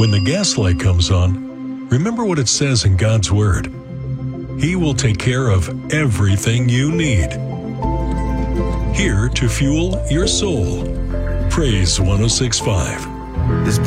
When the gas light comes on, remember what it says in God's Word. He will take care of everything you need. Here to fuel your soul. Praise 106.5. This